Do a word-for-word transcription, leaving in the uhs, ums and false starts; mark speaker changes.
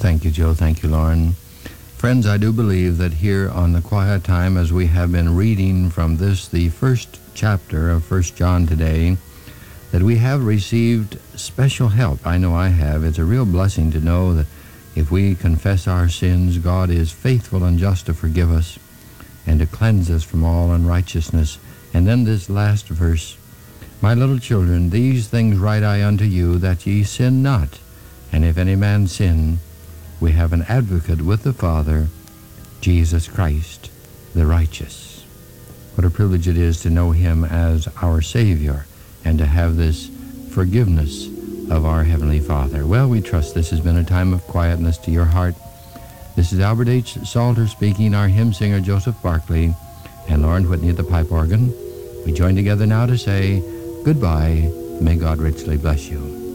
Speaker 1: Thank you, Joe. Thank you, Lauren. Friends, I do believe that here on the Quiet Time, as we have been reading from this, the first chapter of First John today, that we have received special help. I know I have. It's a real blessing to know that if we confess our sins, God is faithful and just to forgive us and to cleanse us from all unrighteousness. And then this last verse, my little children, these things write I unto you, that ye sin not. And if any man sin, we have an advocate with the Father, Jesus Christ, the righteous. What a privilege it is to know him as our Savior and to have this forgiveness of our Heavenly Father. Well, we trust this has been a time of quietness to your heart. This is Albert H. Salter speaking, our hymn singer Joseph Barkley, and Lauren Whitney at the pipe organ. We join together now to say goodbye. May God richly bless you.